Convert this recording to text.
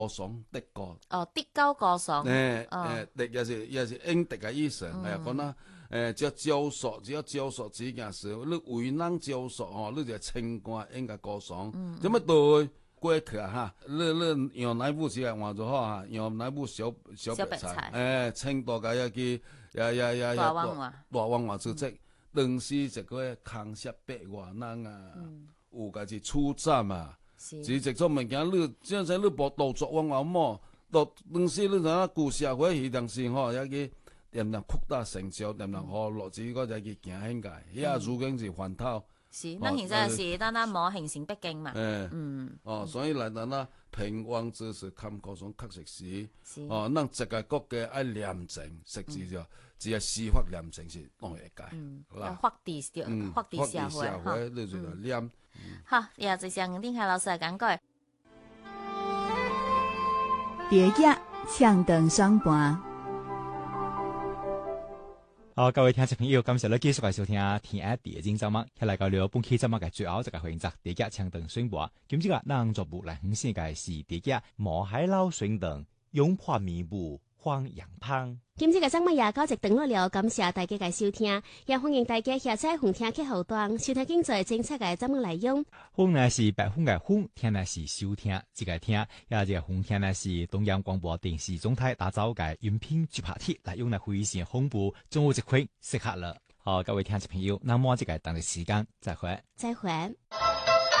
高爽的高。 的高高爽。 的也是英德嘅意思。講啦，只要招數這件事，你為人招數哦，你就清官應該高爽。咁麼對過去哈，你用哪部詞嚟換就好哈，用哪部小白菜，青島嘅大灣話組織，當時一個康熙100多人啊，有家己出戰啊，是一種物件，你即係你無動作往往麼？當時你睇舊社會迄陣時吼，也去點擴大成效，點好落子嗰隻去行興界，遐如今是環透。 是，咱現在是單單冇形成北京嘛。 所以嚟咱平王之事，看高爽確實是。咱一個國家愛廉政，實際上只係司法廉政是當一屆。 要法治社會， 你就嚟廉。 好，也就像丁海老師講過。 蝶野唱斷雙盤。 好，各位聽眾朋友，感謝你繼續嚟收聽天下第一節目，喺嚟交流本期節目嘅最後一個環節，蝶野唱斷雙盤。今朝嘅咱作部嚟分享嘅是蝶野毛海撈雙斷，擁破迷霧荒洋灘。 今次嘅節目也到一段落了，感謝大家嘅收聽，也歡迎大家下載紅聽客戶端收聽更多精彩嘅節目內容。 風呢是白風嘅風，聽呢是收聽，這個聽，也這個紅聽呢是中央廣播電視總台打造嘅音頻直拍貼，來用來回線紅布，中午一塊適合了。好，各位聽眾朋友，那麼這個等嘅時間再會。 再會。